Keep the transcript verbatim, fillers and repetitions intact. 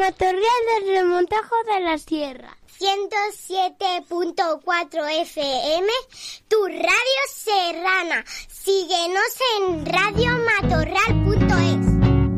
Matorral del Remontajo de la Sierra. ciento siete punto cuatro F M, tu radio serrana. Síguenos en radio matorral